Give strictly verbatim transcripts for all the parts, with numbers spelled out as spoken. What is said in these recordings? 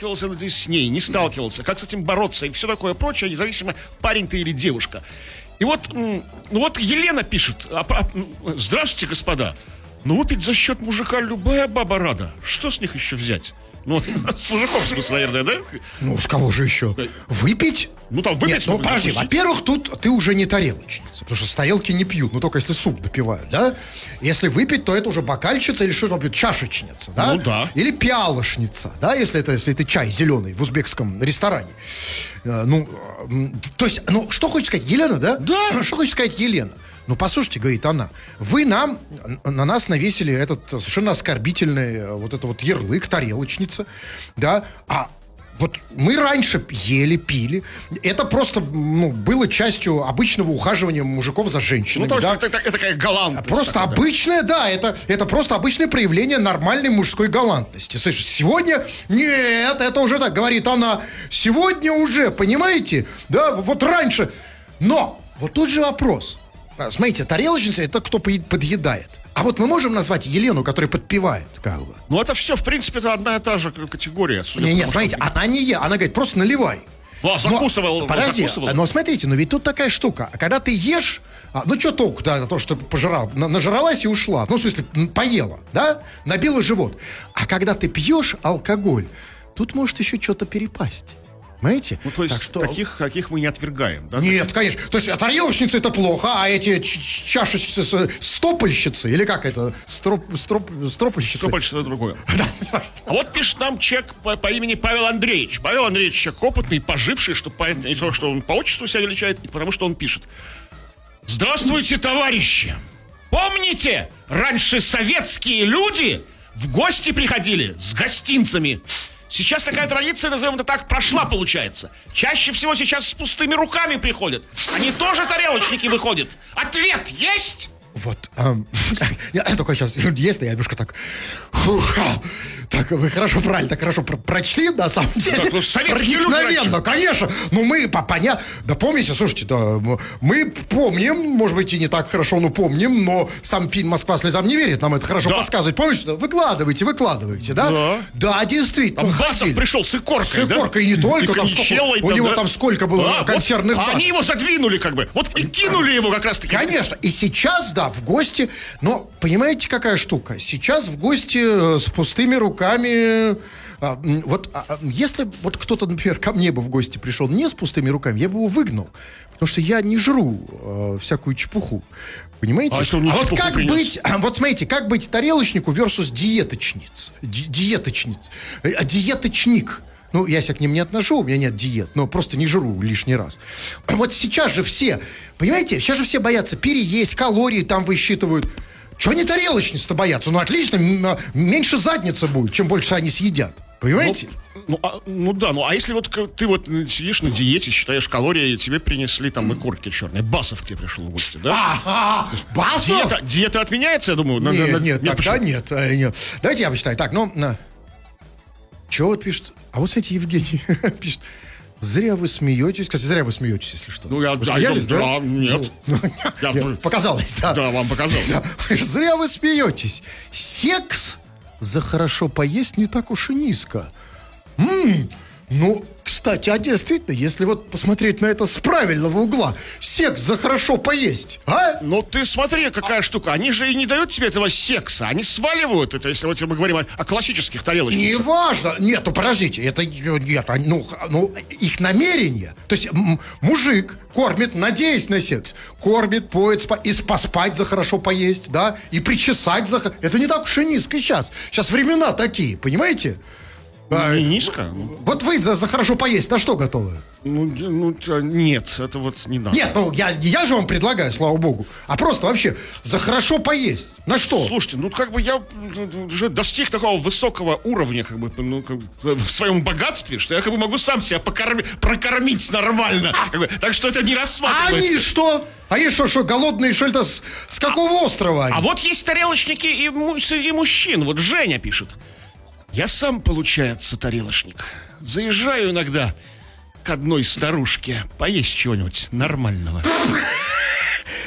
сталкивался ли ты с ней, не сталкивался, как с этим бороться и все такое прочее, независимо, парень ты или девушка. И вот, ну вот Елена пишет: а, а, здравствуйте, господа. Ну, выпить за счет мужика любая баба рада. Что с них еще взять? Ну, с мужиков, в смысле, наверное, да? Ну, с кого же еще? Выпить? Ну, там выпить. Нет, ну, подожди, во-первых, тут ты уже не тарелочница, потому что с тарелки не пьют, ну, только если суп допивают, да? Если выпить, то это уже бокальщица или что-то, чашечница, да? Ну, да. Или пиалошница, да, если это, если это чай зеленый в узбекском ресторане. Ну, то есть, ну, что хочет сказать Елена, да? Да. Что хочет сказать Елена? Ну, послушайте, говорит она, вы нам, на нас навесили этот совершенно оскорбительный вот это вот ярлык, тарелочница, да, а вот мы раньше ели, пили, это просто, ну, было частью обычного ухаживания мужиков за женщинами, ну, то есть да? это, это такая галантность. Просто такая, обычное, да, это, это просто обычное проявление нормальной мужской галантности. Слышишь, сегодня, нет, это уже так, говорит она, сегодня уже, понимаете, да, вот раньше, но вот тут же вопрос. Смотрите, тарелочница — это кто подъедает. А вот мы можем назвать Елену, которая подпевает, как бы. Ну, это все, в принципе, это одна и та же категория. Не, не, смотрите, что... она не е, она говорит, просто наливай. Ну, а закусывал, но, подожди, закусывал. Но смотрите, но ведь тут такая штука. Когда ты ешь, а, ну, что толку, да, то, что пожрал, на, нажралась и ушла. Ну, в смысле, поела, да, набила живот. А когда ты пьешь алкоголь, тут может еще что-то перепасть. Понимаете? Ну, то есть, так что... таких, каких мы не отвергаем, да? Нет, конечно. То есть, тарелочницы — это плохо, а эти чашечницы, стопольщицы, или как это? Строп, строп, стропольщицы. Стропольщицы — это другое. А вот пишет нам человек по, по имени Павел Андреевич. Павел Андреевич человек опытный, поживший, что, по, не то, что он по отчеству себя величает, и потому что он пишет: здравствуйте, товарищи! Помните, раньше советские люди в гости приходили с гостинцами? Сейчас такая традиция, назовем это так, прошла, получается. Чаще всего сейчас с пустыми руками приходят. Они тоже тарелочники выходят. Ответ есть? Вот. Эм, я только сейчас есть, я немножко так... Фух, так, вы хорошо, правильно, так хорошо про- прочли, на самом деле. Да, советские люди. Мгновенно, конечно. Ну, мы, понятно, да помните, слушайте, да, мы помним, может быть, и не так хорошо, но помним, но сам фильм «Москва слезам не верит» нам это хорошо да. подсказывает. Помните, да? Выкладывайте, выкладывайте, да? Да, да действительно. Там ну, Басов ходили. Пришел с икоркой, С икоркой, да? И не только, и там сколько, там, у него да? там сколько было а, консервных вот, банок. А они его задвинули как бы, вот и кинули его как раз-таки. Конечно, и сейчас, да, в гости, но понимаете, какая штука? Сейчас в гости с пустыми руками... А, вот а, если вот кто-то, например, ко мне бы в гости пришел не с пустыми руками, я бы его выгнал. Потому что я не жру э, всякую чепуху. Понимаете? А, а вот как принес? быть, а, вот смотрите, как быть тарелочнику versus диеточниц. Ди- диеточниц. А, диеточник. Ну, я себя к ним не отношу, у меня нет диет, но просто не жру лишний раз. Вот сейчас же все, понимаете, сейчас же все боятся переесть, калории там высчитывают. Чего они тарелочниц-то боятся? Ну, отлично, меньше задница будет, чем больше они съедят. Понимаете? Ну, ну, а, ну да, ну а если вот ты вот сидишь на диете, считаешь калории, тебе принесли там икорки черные, Басов к тебе пришел в гости, да? Ага, Басов? Диета, диета отменяется, я думаю? Нет, на, на, нет, нет, тогда нет, нет. Давайте я почитаю. Так, ну, на... Чего вот пишет? А вот, кстати, Евгений пишет: зря вы смеетесь. Кстати, зря вы смеетесь, если что. Ну, я... Вы смеялись, да? да? Нет. Ну, я... нет. Показалось, да. Да, вам показалось. Да. Зря вы смеетесь. Секс за хорошо поесть не так уж и низко. М-м, ну, кстати, а действительно, если вот посмотреть на это с правильного угла, секс за хорошо поесть, а? Ну, ты смотри, какая а... штука. Они же и не дают тебе этого секса. Они сваливают это, если вот мы говорим о, о классических тарелочницах. Не важно. Нет, ну, подождите. Это, нет, ну, ну, их намерение. То есть м- мужик кормит, надеясь на секс. Кормит, поет, спа- и поспать за хорошо поесть, да? И причесать за... Это не так уж и низко сейчас. Сейчас времена такие, понимаете? Не низко. Вот вы за, за хорошо поесть на что готовы? Ну, ну, нет, это вот не надо. Нет, ну я, я же вам предлагаю, слава богу. А просто вообще за хорошо поесть. На что? Слушайте, ну как бы я уже достиг такого высокого уровня, как бы, ну, как бы, в своем богатстве, что я как бы могу сам себя покорми, прокормить нормально. Как бы, так что это не рассматривается. А они что? А они что, что, голодные, что это, с, с какого а, острова они? А вот есть тарелочники и среди мужчин. Вот Женя пишет: я сам, получается, тарелочник. Заезжаю иногда к одной старушке поесть чего-нибудь нормального.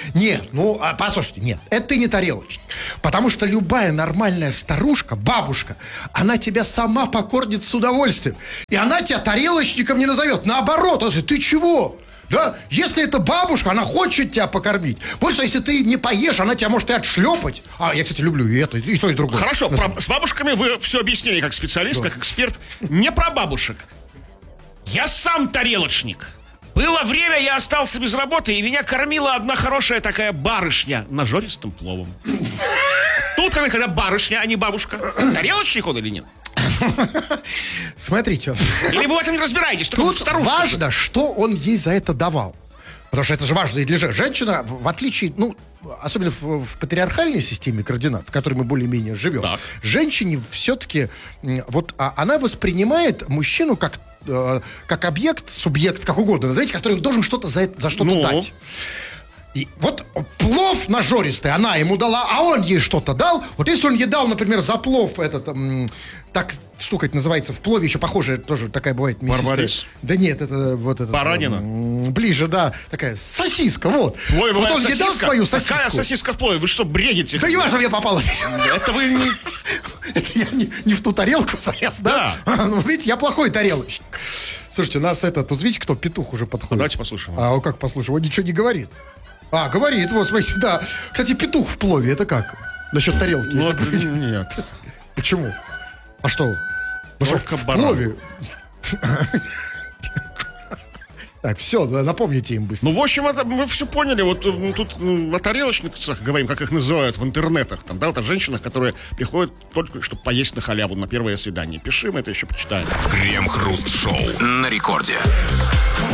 Нет, ну, а, послушайте, нет, это ты не тарелочник. Потому что любая нормальная старушка, бабушка, она тебя сама покормит с удовольствием. И она тебя тарелочником не назовет. Наоборот, она говорит, ты чего? Да? Если это бабушка, она хочет тебя покормить. Потому что если ты не поешь, она тебя может и отшлепать. А, я, кстати, люблю и это, и то, и другое. Хорошо, про, с бабушками вы все объяснили как специалист, да. как эксперт. Не про бабушек. Я сам тарелочник. Было время, я остался без работы, и меня кормила одна хорошая такая барышня нажористым пловом. Тут, когда барышня, а не бабушка. Тарелочник он или нет? Смотрите. Или вы в этом не разбираетесь? Тут важно, что он ей за это давал. Потому что это же важно и для женщины. Женщина, в отличие, ну, особенно в, в патриархальной системе координат, в которой мы более-менее живем, так. женщине все-таки, вот, а, она воспринимает мужчину как, э, как объект, субъект, как угодно, назовите, который должен что-то за, за что-то ну. дать. И вот плов нажористый она ему дала, а он ей что-то дал. Вот если он ей дал, например, за плов этот, м, так штука это называется, в плове еще похожая, тоже такая бывает. Барбарис. Да нет, это вот это. Баранина. М, ближе, да, такая сосиска, вот. Плове вот он сосиска? ей дал свою сосиску. Какая сосиска в плове? Вы что, бредите? Да не важно, мне попалось. Это вы не... Это я не, не в ту тарелку залез, да? да? Ну, видите, я плохой тарелочник. Слушайте, у нас это, тут видите, кто петух уже подходит. Давайте послушаем. А как послушаем? Он ничего не говорит. А, говорит, вот, смотрите, да. Кстати, петух в плове, это как? Насчет тарелки. Ну, это, нет. Почему? А что? Ну что, в плове? Так, все, напомните им быстро. Ну, в общем, это мы все поняли. Вот тут о тарелочниках говорим, как их называют в интернетах. Там, да, вот о женщинах, которые приходят только, чтобы поесть на халяву на первое свидание. Пиши, мы это еще почитаем. Крем-хруст-шоу на рекорде.